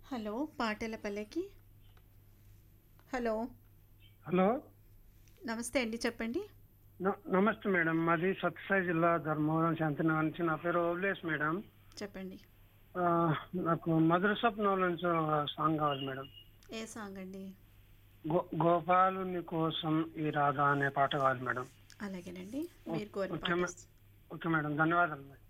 Hello పాటల పల్లకి. Hello. Hello. నమస్తే అండి, చెప్పండి. నమస్తే మేడం, మాది సత్యసాయి జిల్లా ధర్మవరం శాంతినగర్ నుంచి. నా పేరు ఓబ్లేష్ మేడం. చెప్పండి. ఆ, నాకు మధుర స్వప్నం నుంచి ఒక సాంగ్ కావాలి మేడం. ఏ సాంగ్ అండి? గోపాలుని కోసం ఈ రాధా అనే పాట కావాలి మేడం. అలాగేనండి, మీరు కోరిన ఓకే పాట. ఓకే మేడం, ధన్యవాదాలు మేడం.